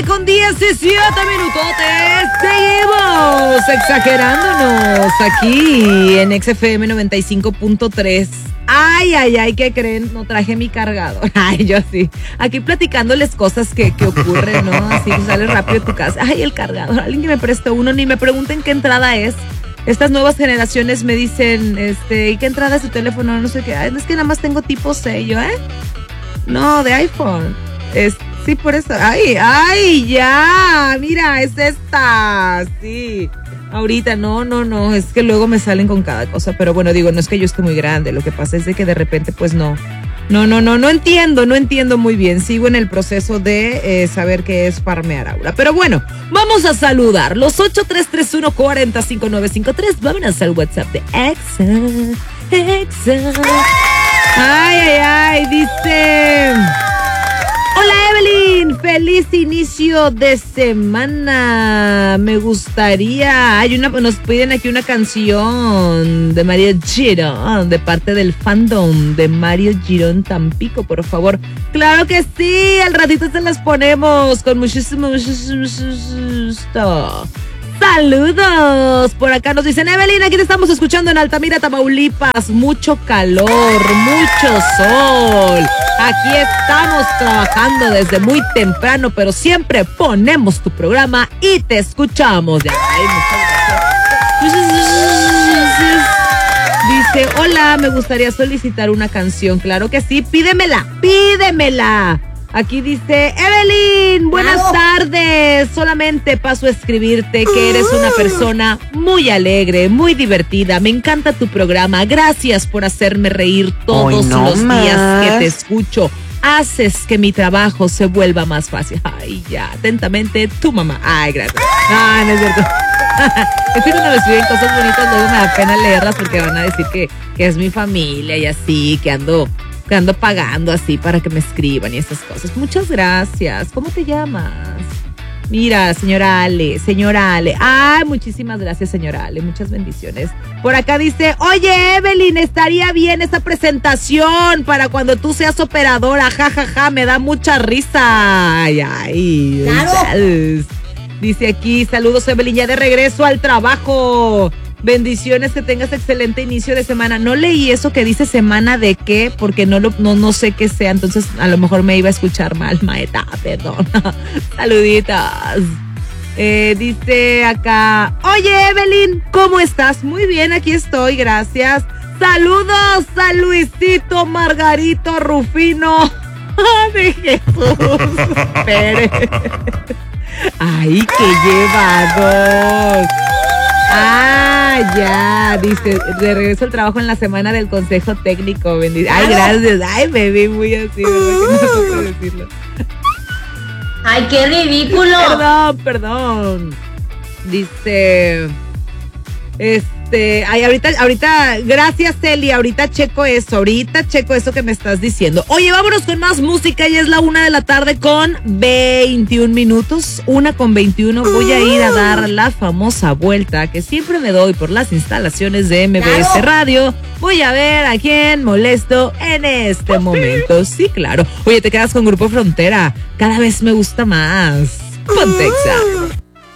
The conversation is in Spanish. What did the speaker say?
9:17. Seguimos exagerándonos aquí en XFM 95.3. Ay, ¿qué creen? No traje mi cargador. Ay, yo sí. Aquí platicándoles cosas que ocurren, ¿no? Así que sales rápido de tu casa. Ay, el cargador. Alguien que me preste uno, ni me pregunten qué entrada es. Estas nuevas generaciones me dicen, ¿y qué entrada es tu teléfono? No sé qué. Ay, es que nada más tengo tipo C. Yo, No, de iPhone. Sí, por eso. Ay, ya. Mira, es esta. Sí. Ahorita, no. Es que luego me salen con cada cosa. Pero bueno, digo, no es que yo esté muy grande. Lo que pasa es de que de repente, pues no entiendo muy bien. Sigo en el proceso de saber qué es farmear aura. Pero bueno, vamos a saludar. Los 8331-405953. Vámonos al WhatsApp de Exa. Ay, dice... Hola Evelyn, feliz inicio de semana. Me gustaría, nos piden aquí una canción de Mario Girón, de parte del fandom de Mario Girón Tampico, por favor. Claro que sí, al ratito se las ponemos con muchísimo gusto. Saludos, por acá nos dicen, Evelyn, aquí te estamos escuchando en Altamira, Tamaulipas, mucho calor, mucho sol, aquí estamos trabajando desde muy temprano, pero siempre ponemos tu programa y te escuchamos. Ay, muchas gracias. Dice, hola, me gustaría solicitar una canción, claro que sí, pídemela. Aquí dice, Evelyn, buenas tardes. Solamente paso a escribirte que eres una persona muy alegre, muy divertida. Me encanta tu programa. Gracias por hacerme reír todos los días que te escucho. Haces que mi trabajo se vuelva más fácil. Ay, ya, atentamente, tu mamá. Ay, gracias. No es cierto. Es que cuando me escriben cosas bonitas, luego me da pena leerlas porque van a decir que es mi familia y así, que ando pagando así para que me escriban y esas cosas. Muchas gracias. ¿Cómo te llamas? Mira, señora Ale. Ay, muchísimas gracias, señora Ale. Muchas bendiciones. Por acá dice, oye, Evelyn, estaría bien esa presentación para cuando tú seas operadora. Ja, me da mucha risa. Ay. Claro. Dice aquí, saludos, Evelyn, ya de regreso al trabajo. Bendiciones, que tengas excelente inicio de semana. No leí eso que dice semana de qué, porque no sé qué sea, entonces a lo mejor me iba a escuchar mal, Maeta, perdón. Saluditas. Dice acá, oye Evelyn, ¿cómo estás? Muy bien, aquí estoy, gracias. Saludos a Luisito Margarito Rufino de Jesús Pérez. Ay, qué llevados. Ya, dice, de regreso al trabajo en la semana del consejo técnico. Ay, gracias. Ay, me vi muy así, ¿verdad? Que no puedo decirlo. Ay, qué ridículo. Perdón. Dice, ahorita, gracias, Celi, ahorita checo eso que me estás diciendo. Oye, vámonos con más música, ya es la 1:00 con 21 minutos, 1:21, voy a ir a dar la famosa vuelta que siempre me doy por las instalaciones de MBS Radio. Voy a ver a quién molesto en este momento, sí, claro. Oye, te quedas con Grupo Frontera, cada vez me gusta más. Ponte Exa.